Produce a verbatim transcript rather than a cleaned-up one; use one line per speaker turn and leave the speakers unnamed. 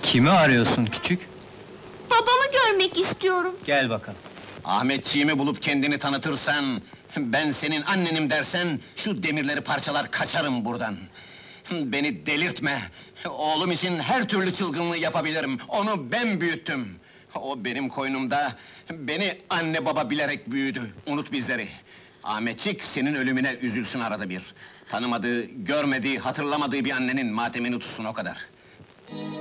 Kimi arıyorsun küçük?
Babamı görmek istiyorum.
Gel bakalım.
Ahmetciğimi bulup kendini tanıtırsan, ben senin annenim dersen, şu demirleri parçalar kaçarım buradan. Beni delirtme! Oğlum için her türlü çılgınlığı yapabilirim, onu ben büyüttüm. O benim koynumda, beni anne baba bilerek büyüdü, unut bizleri. Ahmetçik senin ölümüne üzülsün arada bir. Tanımadığı, görmediği, hatırlamadığı bir annenin matemini tutsun o kadar.